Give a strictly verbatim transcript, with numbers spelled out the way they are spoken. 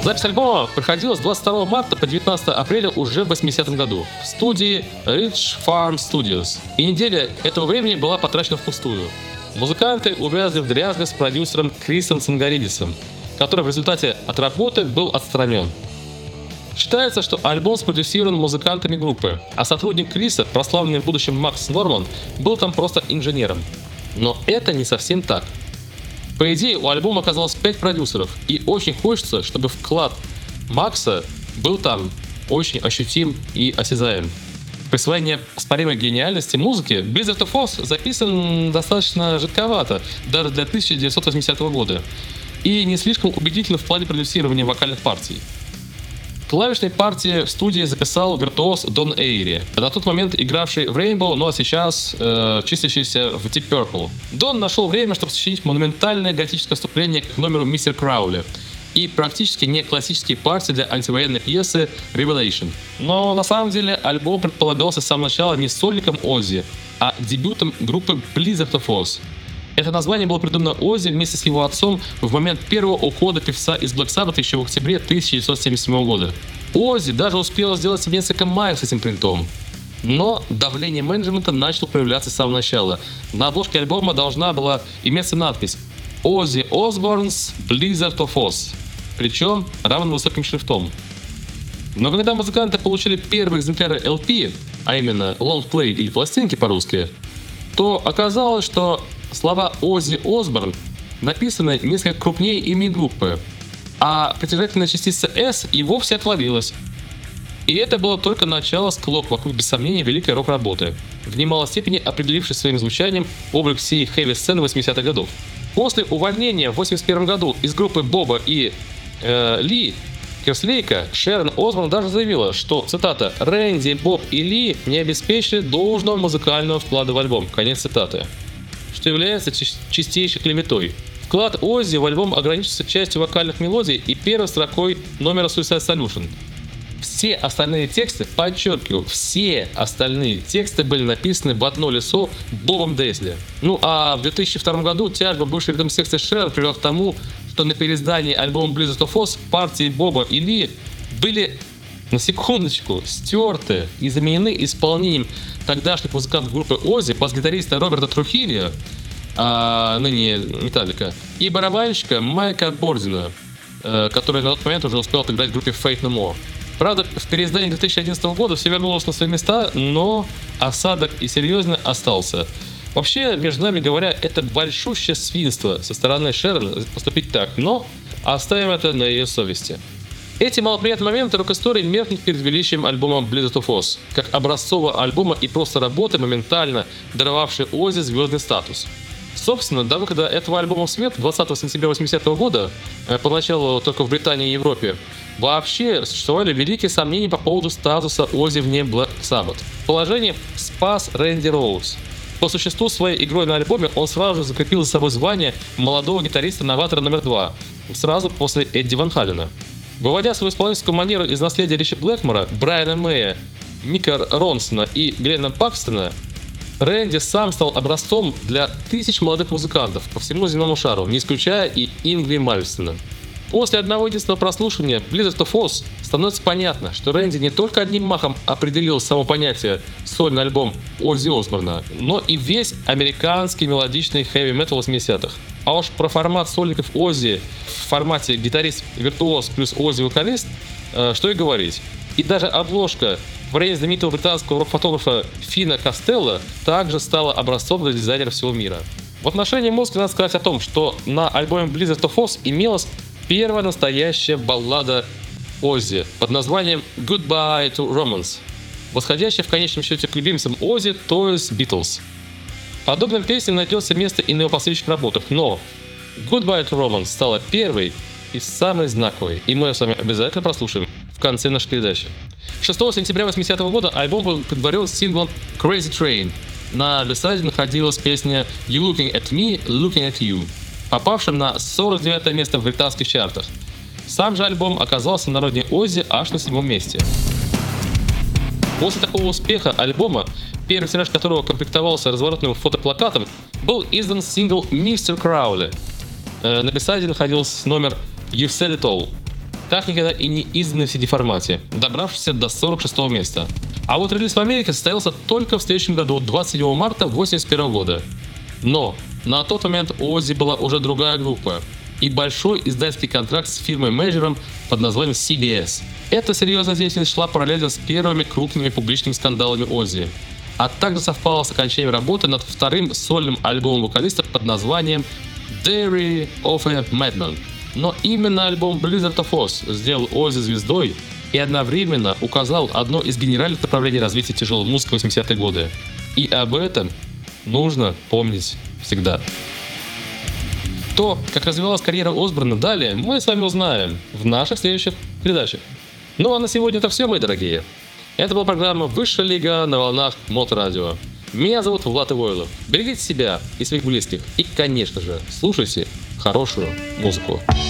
Запись альбома проходила с двадцать второго марта по девятнадцатое апреля уже в восьмидесятом году в студии Rich Farm Studios. И неделя этого времени была потрачена впустую. Музыканты увязли в дрязге с продюсером Крисом Сангаридисом, который в результате от работы был отстранен. Считается, что альбом спродюсирован музыкантами группы, а сотрудник Криса, прославленный в будущем Макс Норман, был там просто инженером. Но это не совсем так. По идее, у альбома оказалось пять продюсеров, и очень хочется, чтобы вклад Макса был там очень ощутим и осязаем. Присвоение споримой гениальности музыки Blizzard of Ozz записан достаточно жидковато, даже для тысяча девятьсот восьмидесятого года, и не слишком убедительно в плане продюсирования вокальных партий. Клавишной партии в студии записал виртуоз Дон Эйри, на тот момент игравший в Rainbow, но сейчас э, числящийся в Deep Purple. Дон нашел время, чтобы сочинить монументальное готическое вступление к номеру «Мистер Краули» и практически не классические партии для антивоенной пьесы Revelation. Но на самом деле альбом предполагался с самого начала не сольником Оззи, а дебютом группы Blizzard of Ozz. Это название было придумано Оззи вместе с его отцом в момент первого ухода певца из Black Sabbath еще в октябре тысяча девятьсот семьдесят седьмого года. Оззи даже успел сделать себе несколько маек с этим принтом. Но давление менеджмента начало проявляться с самого начала. На обложке альбома должна была иметься надпись «Ozzy Osbourne's Blizzard of Ozz», причем равно высоким шрифтом. Но когда музыканты получили первые экземпляры эл пи, а именно long play или пластинки по-русски, то оказалось, что слова Оззи Осборн написаны несколько крупнее имени группы, а притяжательная частица S и вовсе отвалилась. И это было только начало склок вокруг, без сомнения, великой рок-работы, в немалой степени определившей своим звучанием облик всей хэви-сцены восьмидесятых годов. После увольнения в восемьдесят первом году из группы Боба и э, Ли Керслейка, Шерон Осборн даже заявила, что, цитата, «Рэнди, Боб и Ли не обеспечили должного музыкального вклада в альбом», конец цитаты, что является чистейшей клеветой. Вклад Оззи в альбом ограничится частью вокальных мелодий и первой строкой номера Suicide Solution. Все остальные тексты, подчеркиваю, все остальные тексты были написаны в одно лицо Бобом Дейсли. Ну а в две тысячи втором году тяжба бывшей ритм-секции Шерон привела к тому, что на переиздании альбома Blizzard of Ozz партии Боба и Ли были, на секундочку, стерты и заменены исполнением тогдашних музыкантов группы Оззи, бас-гитариста Роберта Трухильо, а, ныне Металлика, и барабанщика Майка Бордина, э, который на тот момент уже успел отыграть в группе Faith No More. Правда, в переиздании две тысячи одиннадцатого года все вернулось на свои места, но осадок и серьезно остался. Вообще, между нами говоря, это большущее свинство со стороны Шерон поступить так, но оставим это на ее совести. Эти малоприятные моменты рок-истории меркнут перед величием альбома Blizzard of Ozz, как образцового альбома и просто работы, моментально даровавшей Оззи звездный статус. Собственно, до выхода этого альбома в свет двадцатого сентября восьмидесятого года, поначалу только в Британии и Европе, вообще существовали великие сомнения по поводу статуса Оззи вне Black Sabbath. Положение спас Рэнди Роуз. По существу своей игрой на альбоме он сразу же закрепил за собой звание молодого гитариста-новатора номер два, сразу после Эдди Ван Халена. Выводя свою исполнительскую манеру из наследия Ричи Блэкмора, Брайана Мэя, Мика Ронсона и Гленна Пакстона, Рэнди сам стал образцом для тысяч молодых музыкантов по всему земному шару, не исключая и Ингви Мальмстена. После одного единственного прослушивания Blizzard of Ozz становится понятно, что Рэнди не только одним махом определил само понятие сольный альбом Оззи Осборна, но и весь американский мелодичный хэви-метал восьмидесятых. А уж про формат сольников Оззи в формате гитарист-виртуоз плюс Оззи-вокалист, э, что и говорить. И даже обложка в варианте знаменитого британского рок-фотографа Фина Костелло также стала образцом для дизайнеров всего мира. В отношении музыки надо сказать о том, что на альбоме Blizzard of Ozz имелась первая настоящая баллада Оззи под названием Goodbye to Romance, восходящая в конечном счете к любимцам Оззи, то есть Beatles. Подобным песням найдется место и на его последующих работах, но Goodbye to Romance стала первой и самой знаковой, и мы с вами обязательно прослушаем в конце нашей передачи. шестого сентября восьмидесятого года альбом был предварен синглом Crazy Train. На бисайде находилась песня You Looking at Me, Looking at You, попавшим на сорок девятое место в британских чартах. Сам же альбом оказался на родине Оззи аж на седьмом месте. После такого успеха альбома, первый тираж которого комплектовался разворотным фотоплакатом, был издан сингл «Мистер Краули». На бисайде находился номер «You Said It All». так никогда и не изданный в си ди-формате, добравшийся до сорок шестого места. А вот релиз в Америке состоялся только в следующем году, двадцать седьмого марта восемьдесят первого года. Но на тот момент у Оззи была уже другая группа и большой издательский контракт с фирмой-менеджером под названием си би эс. Эта серьезная деятельность шла параллельно с первыми крупными публичными скандалами Оззи, а также совпала с окончанием работы над вторым сольным альбомом вокалиста под названием Diary of a Madman. Но именно альбом Blizzard of Oz сделал Оззи звездой и одновременно указал одно из генеральных направлений развития тяжелой музыки в восьмидесятые годы. И об этом нужно помнить всегда. То, как развивалась карьера Осборна далее, мы с вами узнаем в наших следующих передачах. Ну а на сегодня это все, мои дорогие. Это была программа «Высшая лига» на волнах Моторадио. Меня зовут Влад Ивойлов. Берегите себя и своих близких. И, конечно же, слушайте хорошую музыку.